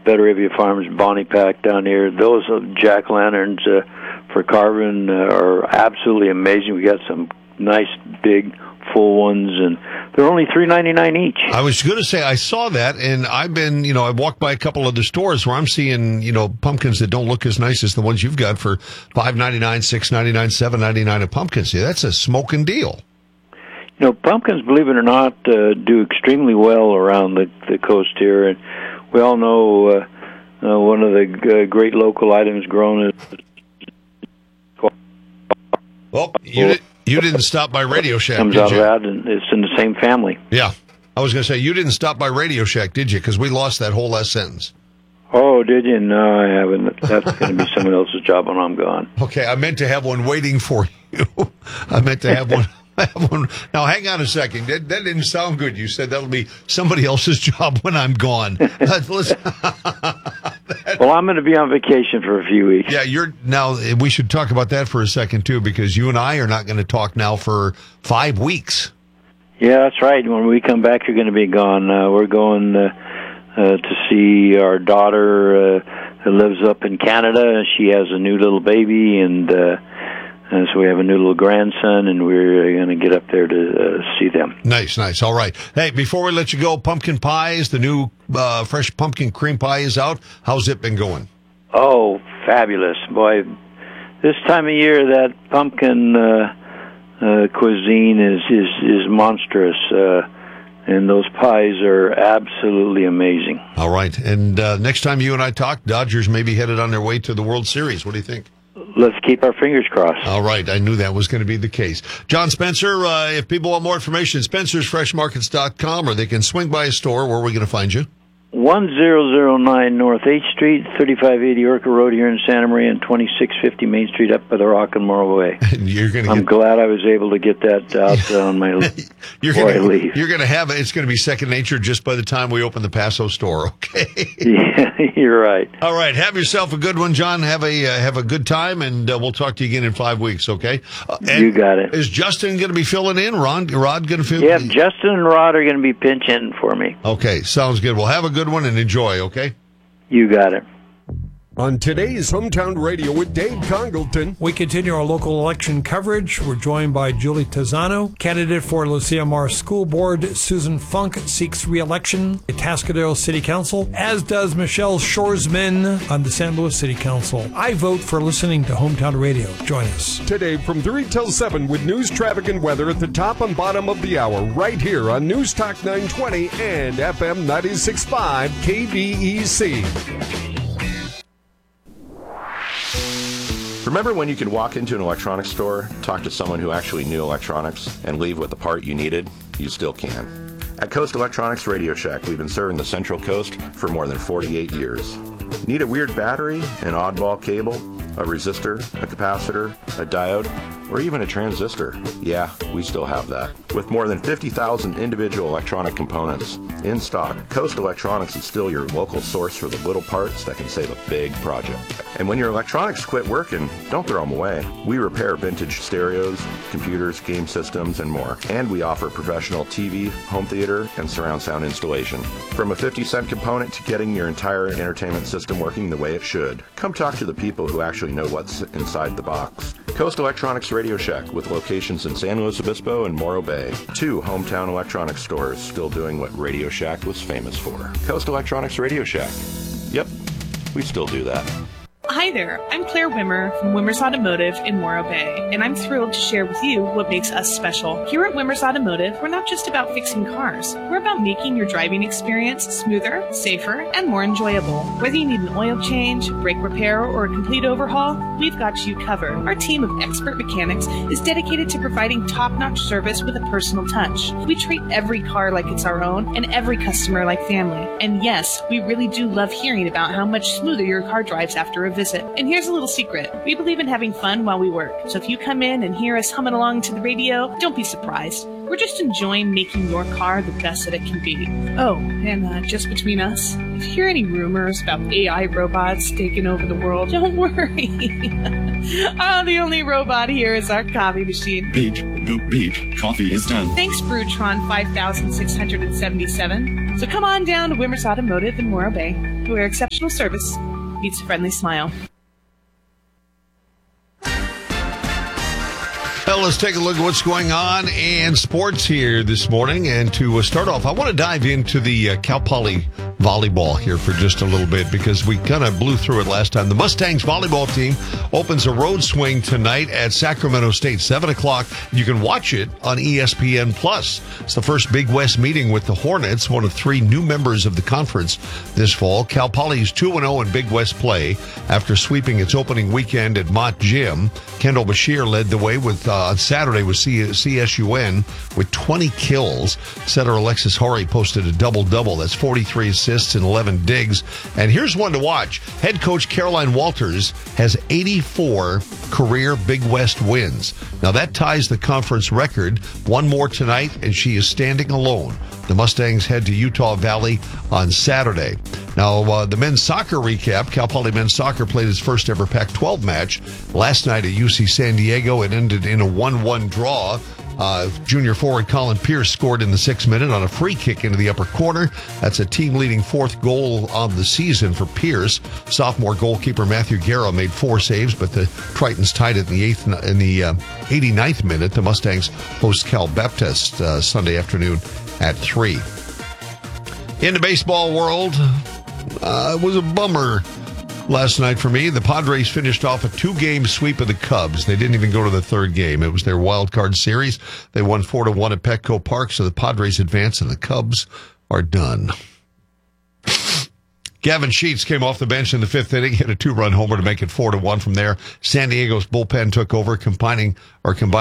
Federavia Farms Bonnie Pack down here. Those jack-o'-lanterns for carving are absolutely amazing. We got some nice, big, full ones, and they're only $3.99 each. I was going to say, I saw that, and I've been, I walked by a couple of the stores where I'm seeing, pumpkins that don't look as nice as the ones you've got for $5.99, $6.99, $7.99 a pumpkin. See, that's a smoking deal. Pumpkins, believe it or not, do extremely well around the coast here, and we all know one of the great local items grown is... Well, you didn't stop by Radio Shack, comes did out you? of that, and it's in the same family. Yeah. I was going to say, you didn't stop by Radio Shack, did you? Because we lost that whole last sentence. Oh, did you? No, I haven't. That's going to be someone else's job when I'm gone. Okay, I meant to have one waiting for you. I meant to have one. Now, hang on a second. That didn't sound good. You said that'll be somebody else's job when I'm gone. Well, I'm going to be on vacation for a few weeks. Yeah, now we should talk about that for a second, too, because you and I are not going to talk now for 5 weeks. Yeah, that's right. When we come back, you're going to be gone. We're going to see our daughter who lives up in Canada. She has a new little baby, and so we have a new little grandson, and we're going to get up there to see them. Nice. All right. Hey, before we let you go, pumpkin pies, the new fresh pumpkin cream pie is out. How's it been going? Oh, fabulous. Boy, this time of year, that pumpkin cuisine is monstrous, and those pies are absolutely amazing. All right. And next time you and I talk, Dodgers may be headed on their way to the World Series. What do you think? Let's keep our fingers crossed. All right. I knew that was going to be the case. John Spencer, if people want more information, spencersfreshmarkets.com, or they can swing by a store. Where are we going to find you? 1009 North 8th Street, 3580 Orca Road here in Santa Maria, and 2650 Main Street up by the Rock and Morro Way. I'm glad I was able to get that out on my before I leave. You're going to have it. It's going to be second nature just by the time we open the Paso store, okay? Yeah, you're right. All right. Have yourself a good one, John. Have a good time, and we'll talk to you again in 5 weeks, okay? You got it. Is Justin going to be filling in? Rod going to fill in? Yeah, Justin and Rod are going to be pinch hitting for me. Okay. Sounds good. Well, have a good one and enjoy, okay? You got it. On today's Hometown Radio with Dave Congleton, we continue our local election coverage. We're joined by Julie Tizano, candidate for Lucia Mar School Board. Susan Funk seeks re-election at Tascadero City Council, as does Michelle Shoresman on the San Luis City Council. I vote for listening to Hometown Radio. Join us today from 3 till 7 with news, traffic, and weather at the top and bottom of the hour, right here on News Talk 920 and FM 96.5 KDEC. Remember when you could walk into an electronics store, talk to someone who actually knew electronics, and leave with the part you needed? You still can. At Coast Electronics Radio Shack, we've been serving the Central Coast for more than 48 years. Need a weird battery, an oddball cable, a resistor, a capacitor, a diode, or even a transistor? Yeah, we still have that. With more than 50,000 individual electronic components in stock, Coast Electronics is still your local source for the little parts that can save a big project. And when your electronics quit working, don't throw them away. We repair vintage stereos, computers, game systems, and more. And we offer professional TV, home theater, and surround sound installation. From a 50-cent component to getting your entire entertainment system working the way it should. Come talk to the people who actually know what's inside the box. Coast Electronics Radio Shack, with locations in San Luis Obispo and Morro Bay. 2 hometown electronics stores still doing what Radio Shack was famous for. Coast Electronics Radio Shack. Yep, we still do that. Hi there, I'm Claire Wimmer from Wimmer's Automotive in Morro Bay, and I'm thrilled to share with you what makes us special. Here at Wimmer's Automotive, we're not just about fixing cars. We're about making your driving experience smoother, safer, and more enjoyable. Whether you need an oil change, brake repair, or a complete overhaul, we've got you covered. Our team of expert mechanics is dedicated to providing top-notch service with a personal touch. We treat every car like it's our own and every customer like family. And yes, we really do love hearing about how much smoother your car drives after a visit. And here's a little secret. We believe in having fun while we work. So if you come in and hear us humming along to the radio, don't be surprised. We're just enjoying making your car the best that it can be. Oh, and just between us, if you hear any rumors about AI robots taking over the world, don't worry. The only robot here is our coffee machine. Beep, boop, beep. Coffee is done. Thanks, Brewtron 5677. So come on down to Wimmer's Automotive in Morro Bay. where exceptional service meets a friendly smile. Well, let's take a look at what's going on in sports here this morning. And to start off, I want to dive into the Cal Poly volleyball here for just a little bit because we kind of blew through it last time. The Mustangs volleyball team opens a road swing tonight at Sacramento State, 7 o'clock. You can watch it on ESPN+. It's the first Big West meeting with the Hornets, one of 3 new members of the conference this fall. Cal Poly is 2-0 in Big West play after sweeping its opening weekend at Mott Gym. Kendall Bashir led the way with on Saturday with CSUN with 20 kills. Setter Alexis Horry posted a double-double. That's 43 assists and 11 digs. And here's one to watch. Head coach Caroline Walters has 84 career Big West wins. Now that ties the conference record. One more tonight, and she is standing alone. The Mustangs head to Utah Valley on Saturday. Now, the men's soccer recap. Cal Poly men's soccer played its first ever Pac-12 match last night at UC San Diego. It ended in a 1-1 draw. Junior forward Colin Pierce scored in the 6th minute on a free kick into the upper corner. That's a team-leading 4th goal of the season for Pierce. Sophomore goalkeeper Matthew Guerra made 4 saves, but the Tritons tied it in the 89th minute. The Mustangs host Cal Baptist Sunday afternoon at 3. In the baseball world, it was a bummer last night for me. The Padres finished off a 2-game sweep of the Cubs. They didn't even go to the 3rd game. It was their wild card series. They won 4-1 at Petco Park, so the Padres advance and the Cubs are done. Gavin Sheets came off the bench in the 5th inning, hit a 2-run homer to make it 4-1 from there. San Diego's bullpen took over, combining for 5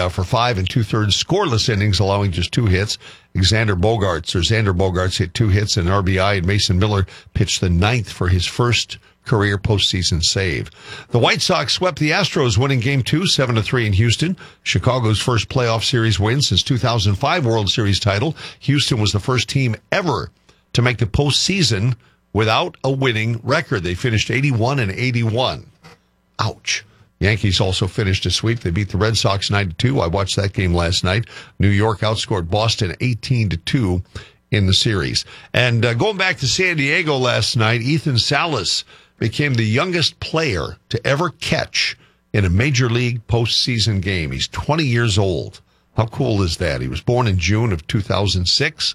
2/3 scoreless innings, allowing just 2 hits. Xander Bogaerts hit 2 hits and an RBI, and Mason Miller pitched the 9th for his first career postseason save. The White Sox swept the Astros, winning Game 2, 7-3 in Houston. Chicago's first playoff series win since 2005 World Series title. Houston was the first team ever to make the postseason without a winning record. They finished 81-81. Ouch. Yankees also finished a sweep. They beat the Red Sox 9-2. I watched that game last night. New York outscored Boston 18-2 in the series. And going back to San Diego last night, Ethan Salas became the youngest player to ever catch in a major league postseason game. He's 20 years old. How cool is that? He was born in June of 2006.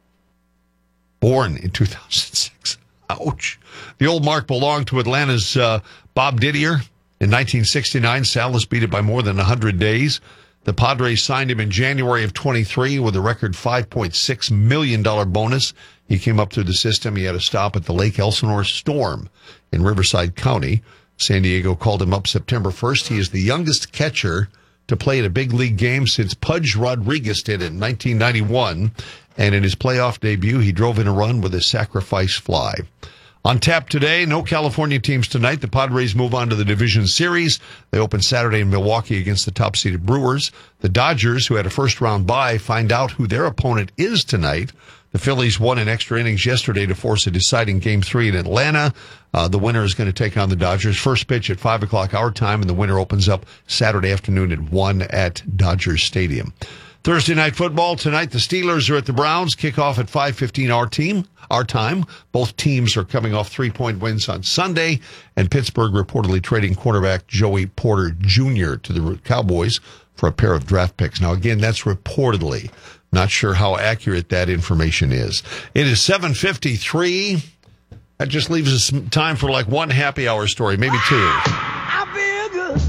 Born in 2006. Ouch. The old mark belonged to Atlanta's Bob Didier. In 1969, Salas beat it by more than 100 days. The Padres signed him in January of 23 with a record $5.6 million bonus. He came up through the system. He had a stop at the Lake Elsinore Storm in Riverside County. San Diego called him up September 1st. He is the youngest catcher to play in a big league game since Pudge Rodriguez did it in 1991. And in his playoff debut, he drove in a run with a sacrifice fly. On tap today, no California teams tonight. The Padres move on to the division series. They open Saturday in Milwaukee against the top-seeded Brewers. The Dodgers, who had a first-round bye, find out who their opponent is tonight. The Phillies won in extra innings yesterday to force a deciding Game 3 in Atlanta. The winner is going to take on the Dodgers. First pitch at 5 o'clock our time, and the winner opens up Saturday afternoon at 1 at Dodgers Stadium. Thursday night football tonight. The Steelers are at the Browns. Kickoff at 5:15 our time. Both teams are coming off 3-point wins on Sunday, and Pittsburgh reportedly trading quarterback Joey Porter Jr. to the Cowboys for a pair of draft picks. Now, again, that's reportedly. Not sure how accurate that information is. It is 7:53. That just leaves us some time for like one happy hour story, maybe 2. I feel good.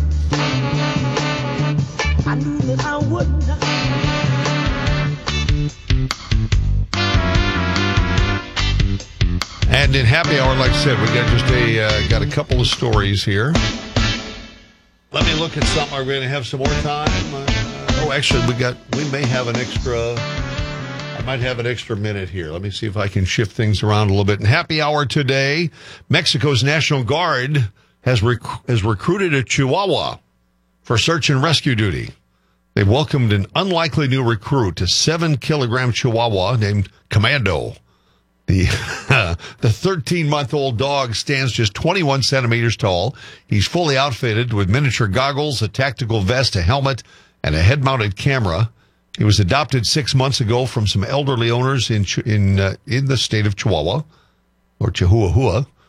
I knew that I wouldn't. And in happy hour, like I said, we got a couple of stories here. Let me look at something. Are we going to have some more time? Actually, we may have an extra. I might have an extra minute here. Let me see if I can shift things around a little bit. In happy hour today, Mexico's National Guard has recruited a Chihuahua for search and rescue duty. They welcomed an unlikely new recruit, a 7-kilogram Chihuahua named Commando. The 13-month-old dog stands just 21 centimeters tall. He's fully outfitted with miniature goggles, a tactical vest, a helmet, and a head-mounted camera. He was adopted 6 months ago from some elderly owners in the state of Chihuahua. or Chihuahua.